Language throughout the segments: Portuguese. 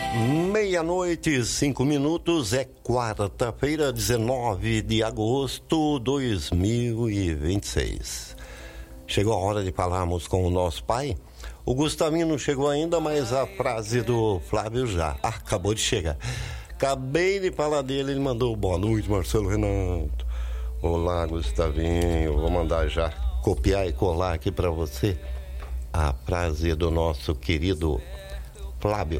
Meia-noite, 5 minutos, é quarta-feira, 19 de agosto de 2026. Chegou a hora de falarmos com o nosso pai. O Gustavinho não chegou ainda, mas a frase do Flávio já acabou de chegar. Acabei de falar dele, ele mandou boa noite, Marcelo Renato. Olá, Gustavinho, vou mandar já copiar e colar aqui para você a frase do nosso querido Flávio.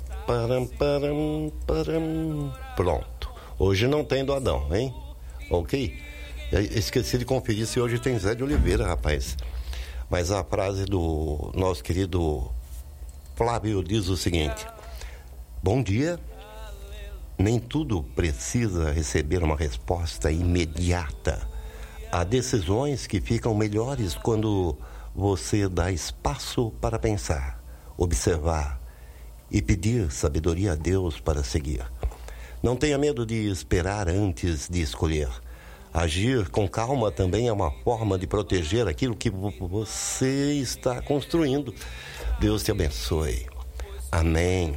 Pronto. Hoje não tem do Adão, hein? Ok? Esqueci de conferir se hoje tem Zé de Oliveira, rapaz. Mas a frase do nosso querido Flávio diz o seguinte: bom dia. Nem tudo precisa receber uma resposta imediata. Há decisões que ficam melhores quando você dá espaço para pensar, observar e pedir sabedoria a Deus para seguir. Não tenha medo de esperar antes de escolher. Agir com calma também é uma forma de proteger aquilo que você está construindo. Deus te abençoe. Amém.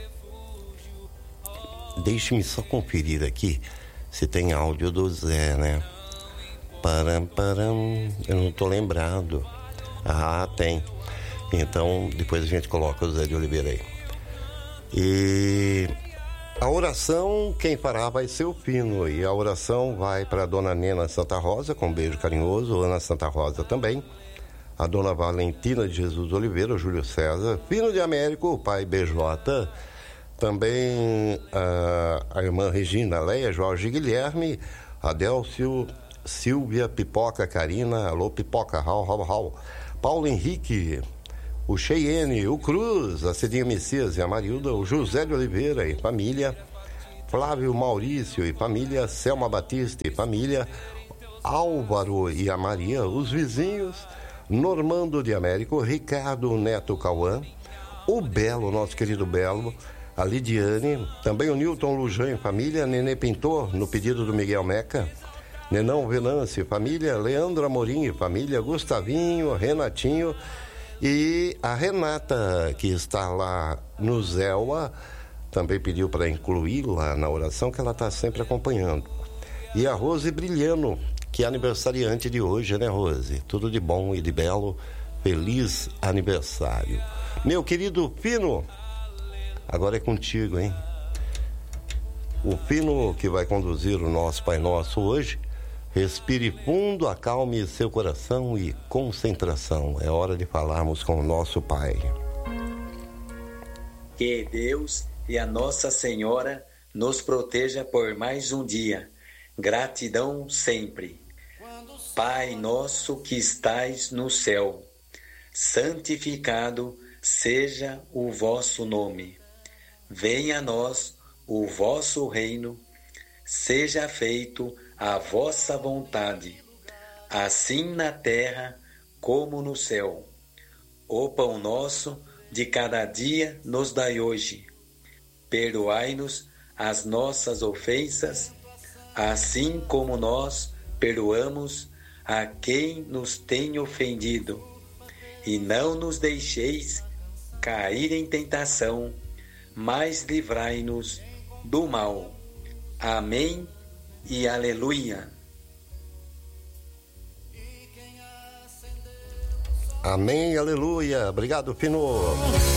Deixe-me só conferir aqui se tem áudio do Zé, né? Eu não estou lembrado. Ah, tem. Então, depois a gente coloca o Zé de Oliveira aí. E a oração, quem fará vai ser o Pino. E a oração vai para a dona Nena Santa Rosa, com um beijo carinhoso, Ana Santa Rosa também, a dona Valentina de Jesus Oliveira, o Júlio César, Pino de Américo, o pai BJ, também a irmã Regina, Leia, Jorge Guilherme, Adélcio, Silvia, Pipoca, Karina, alô Pipoca, rau. Paulo Henrique, o Cheyenne, o Cruz, a Cidinha Messias e a Marilda, o José de Oliveira e família, Flávio Maurício e família, Selma Batista e família, Álvaro e a Maria, os vizinhos, Normando de Américo, Ricardo Neto Cauã, o Belo, nosso querido Belo, a Lidiane, também o Newton Lujan e família, Nenê Pintor, no pedido do Miguel Meca, Nenão Venance e família, Leandro Amorim e família, Gustavinho, Renatinho e a Renata, que está lá no Zéua, também pediu para incluí-la na oração, que ela está sempre acompanhando. E a Rose Brilhano, que é aniversariante de hoje, né, Rose? Tudo de bom e de belo, feliz aniversário. Meu querido Pino, agora é contigo, hein? O Pino que vai conduzir o nosso Pai Nosso hoje. Respire fundo, acalme seu coração e concentração. É hora de falarmos com o nosso Pai. Que Deus e a Nossa Senhora nos proteja por mais um dia. Gratidão sempre. Pai nosso que estais no céu, santificado seja o vosso nome. Venha a nós o vosso reino. Seja feito a vossa vontade, assim na terra como no céu. O pão nosso de cada dia nos dai hoje. Perdoai-nos as nossas ofensas, assim como nós perdoamos a quem nos tem ofendido. E não nos deixeis cair em tentação, mas livrai-nos do mal. Amém e aleluia. Amém, aleluia. Obrigado, Pino.